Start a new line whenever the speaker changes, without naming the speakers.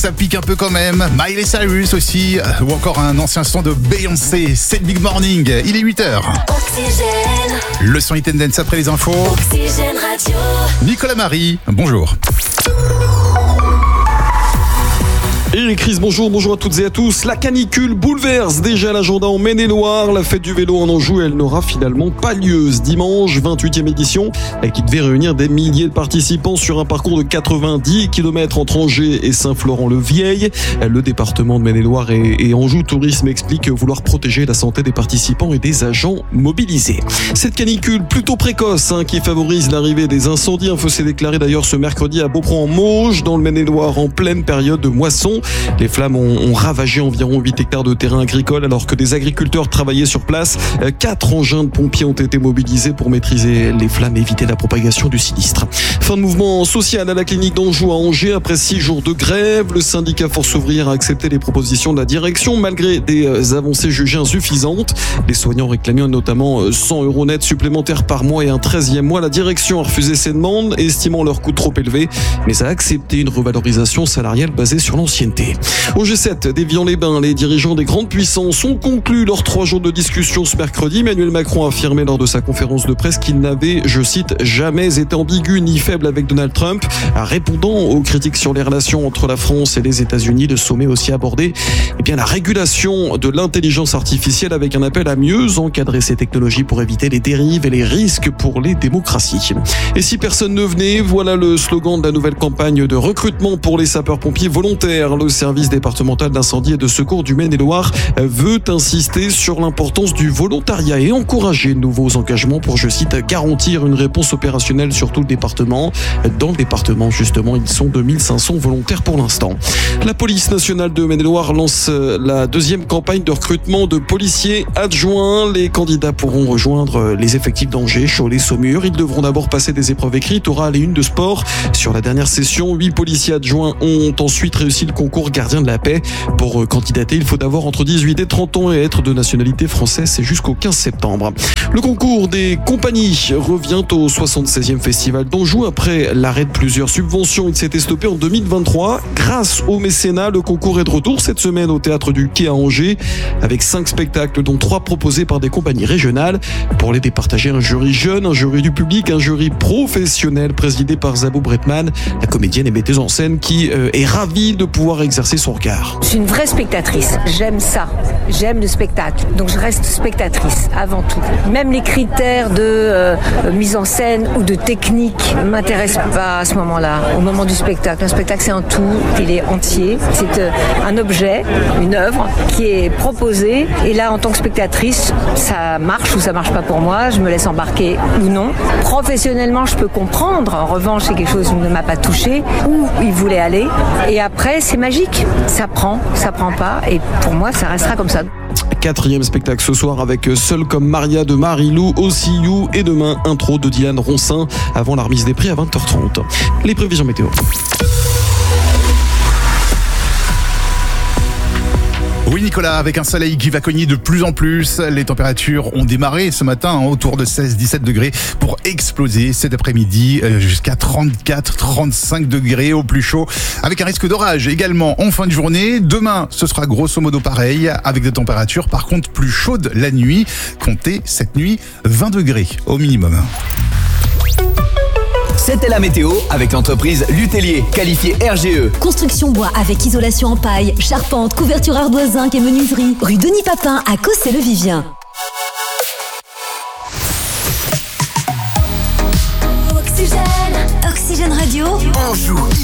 ça pique un peu quand même. Miley Cyrus aussi, ou encore un ancien son de Beyoncé, c'est Big Morning. Il est 8h.
Oxygène.
Le son Hit & Dance après les infos.
Oxygène Radio.
Nicolas Marie, bonjour.
Et Chris, bonjour à toutes et à tous. La canicule bouleverse déjà l'agenda en Maine-et-Loire. La fête du vélo en Anjou, elle n'aura finalement pas lieu ce dimanche, 28e édition, qui devait réunir des milliers de participants sur un parcours de 90 km entre Angers et Saint-Florent-le-Vieil. Le département de Maine-et-Loire et Anjou Tourisme explique vouloir protéger la santé des participants et des agents mobilisés. Cette canicule plutôt précoce qui favorise l'arrivée des incendies. Info s'est déclaré d'ailleurs ce mercredi à Beauprand-en-Mauges, dans le Maine-et-Loire, en pleine période de moisson. Les flammes ont ravagé environ 8 hectares de terrain agricole alors que des agriculteurs travaillaient sur place. 4 engins de pompiers ont été mobilisés pour maîtriser les flammes et éviter la propagation du sinistre. Fin de mouvement social à la clinique d'Anjou à Angers après 6 jours de grève. Le syndicat Force ouvrière a accepté les propositions de la direction malgré des avancées jugées insuffisantes. Les soignants réclamaient notamment 100 € net supplémentaires par mois et un 13e mois. La direction a refusé ces demandes, estimant leur coût trop élevé, mais a accepté une revalorisation salariale basée sur l'ancienneté. Au G7 d'Évian-les-Bains, les dirigeants des grandes puissances ont conclu leurs 3 jours de discussion ce mercredi. Emmanuel Macron a affirmé lors de sa conférence de presse qu'il n'avait, je cite, jamais été ambigu ni faible avec Donald Trump. Répondant aux critiques sur les relations entre la France et les États-Unis, le sommet aussi abordé la régulation de l'intelligence artificielle avec un appel à mieux encadrer ces technologies pour éviter les dérives et les risques pour les démocraties. Et si personne ne venait, voilà le slogan de la nouvelle campagne de recrutement pour les sapeurs-pompiers volontaires. Le service départemental d'incendie et de secours du Maine-et-Loire veut insister sur l'importance du volontariat et encourager de nouveaux engagements pour, je cite, garantir une réponse opérationnelle sur tout le département. Dans le département, justement, ils sont 2500 volontaires pour l'instant. La police nationale de Maine-et-Loire lance la 2e campagne de recrutement de policiers adjoints. Les candidats pourront rejoindre les effectifs d'Angers, Cholet, Saumur. Ils devront d'abord passer des épreuves écrites, orales et une de sport. Sur la dernière session, 8 policiers adjoints ont ensuite réussi le concours gardien de la paix. Pour candidater, il faut avoir entre 18 et 30 ans et être de nationalité française. C'est jusqu'au 15 septembre. Le concours des compagnies revient au 76e festival d'Anjou. Après l'arrêt de plusieurs subventions, il s'était stoppé en 2023. Grâce au mécénat, le concours est de retour cette semaine au Théâtre du Quai à Angers avec 5 spectacles dont 3 proposés par des compagnies régionales. Pour les départager, un jury jeune, un jury du public, un jury professionnel présidé par Zabou Bretman, la comédienne et metteuse en scène qui est ravie de pouvoir exercer son regard.
Je suis une vraie spectatrice. J'aime ça. J'aime le spectacle. Donc je reste spectatrice avant tout. Même les critères de mise en scène ou de technique ne m'intéressent pas à ce moment-là, au moment du spectacle. Un spectacle, c'est un tout, il est entier. C'est un objet, une œuvre qui est proposée. Et là, en tant que spectatrice, ça marche ou ça marche pas pour moi. Je me laisse embarquer ou non. Professionnellement, je peux comprendre. En revanche, c'est quelque chose qui ne m'a pas touchée. Où il voulait aller. Et après, c'est magique. Ça prend pas. Et pour moi, ça restera comme ça.
4e spectacle ce soir avec Seul comme Maria de Marie-Lou, Aussi You et demain, intro de Dylan Roncin avant la remise des prix à 20h30. Les prévisions météo.
Oui Nicolas, avec un soleil qui va cogner de plus en plus, les températures ont démarré ce matin autour de 16-17 degrés pour exploser cet après-midi jusqu'à 34-35 degrés au plus chaud, avec un risque d'orage également en fin de journée. Demain, ce sera grosso modo pareil, avec des températures par contre plus chaudes la nuit. Comptez cette nuit 20 degrés au minimum.
C'était la météo avec l'entreprise Lutellier, qualifiée RGE.
Construction bois avec isolation en paille, charpente, couverture ardoise zinc et menuiserie. Rue Denis Papin à Cossé-le-Vivien.
Oxygène.
Oxygène Radio.
Anjou.